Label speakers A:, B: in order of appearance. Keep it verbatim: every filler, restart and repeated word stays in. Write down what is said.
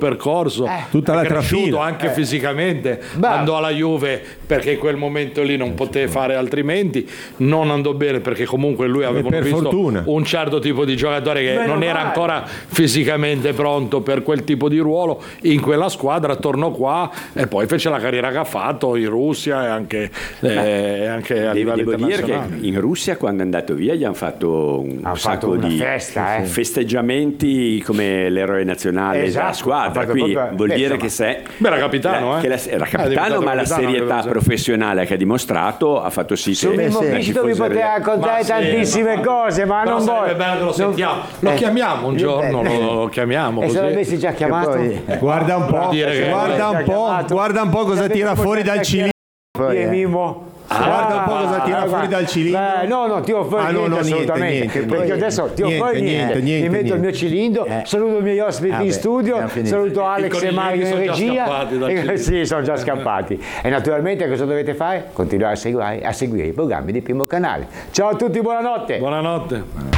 A: percorso,
B: Eh.
C: Tutta
A: è
C: la
A: cresciuto
C: trafila.
A: anche
B: Eh.
A: fisicamente,
B: Beh.
A: andò alla Juve perché in quel momento lì non poteva fare altrimenti, non andò bene perché comunque lui aveva
C: per
A: visto
C: fortuna.
A: un certo tipo di giocatore che
B: Meno
A: non era
B: male.
A: ancora fisicamente pronto per quel tipo di ruolo in quella squadra, tornò qua e poi fece la carriera che ha fatto in Russia e anche, eh, anche a
D: Devo,
A: livello
D: devo dire che
A: internazionale.
D: in Russia quando è andato via gli hanno fatto un
B: Hanno
D: sacco
B: fatto una
D: di
B: festa, eh.
D: festeggiamenti come l'eroe nazionale
B: Esatto,
D: della
B: ha
D: squadra,
B: fatto
D: quindi
B: proprio-
D: vuol
B: beh,
D: dire
B: insomma.
D: che se
A: Beh, era capitano,
D: la-
A: eh.
D: che la- era
A: Eh, è
D: capitano,
A: diventato
D: ma la
A: capitano,
D: serietà
A: credo, sì.
D: professionale che ha dimostrato ha fatto sì
B: Su
D: che
B: Mimmo
D: la
B: Piscito vi
D: tifoseria-
B: poteva raccontare
A: Ma sì,
B: tantissime
A: ma-
B: cose, ma
A: però
B: non
A: sarebbe
B: voglio.
A: bello che lo
B: non-
A: sentiamo. Lo
B: eh.
A: chiamiamo un giorno,
B: Eh,
A: lo, lo chiamiamo
B: E se
A: così.
B: l'avessi già chiamato?
E: poi-
C: Guarda un po',
A: dire che-
C: guarda un po',
B: chiamato.
C: guarda un po' cosa tira fuori dal cilindro.
E: Poi,
B: Io e
E: eh.
B: Mimmo.
C: Guarda un po' cosa tira
B: guarda.
C: fuori dal cilindro.
B: Beh, no, no, tiro fuori
C: Ah, no,
B: niente,
C: no, niente,
B: assolutamente.
C: niente,
B: perché
E: poi-
B: adesso tiro
C: niente,
B: fuori niente.
C: niente, niente,
B: Mi metto
C: niente.
B: il mio cilindro,
E: Eh.
B: saluto i miei ospiti
E: Ah,
B: in
E: beh,
B: studio,
E: abbiamo finito.
B: saluto Alex
A: I
B: e
A: coniglietti
B: Mario in
A: sono già
B: regia.
A: scappati dal
B: E-
A: cilindro.
B: sì, sono già scappati. E naturalmente cosa dovete fare? Continuare a seguire, a seguire i programmi di Primo Canale. Ciao a tutti, buonanotte.
A: Buonanotte.